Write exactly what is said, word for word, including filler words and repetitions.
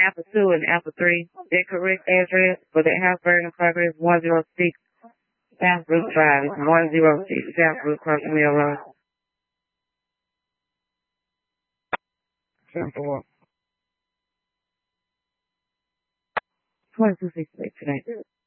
Apple two and Apple three. Their correct address for the house burning progress is one oh six South Brook Drive. It's one oh six South Brook Cross Mill Road. Simple. twenty-two sixty-eight today.